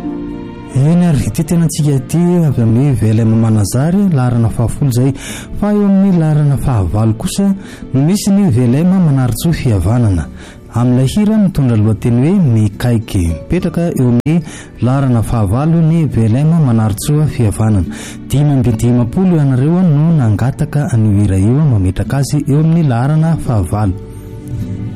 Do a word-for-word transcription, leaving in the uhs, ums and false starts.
eny ary ty tena antsika ty avy amin'ny Velema Manazary laharana fahafolo zay, fa eo amin'ny laharana fahavalo kosa no misy ny Velema Manaritsoa Fihavanana. Amin'ilay hira mitondra lohateny hoe mikaiky, mipetraka eo amin'ny laharana fahavalo ny Velema Manaritsoa Fihavanana. Dimy amby dimapolo ianareo no nangataka an'io hira io, mametraka azy eo amin'ny laharana fahavalo.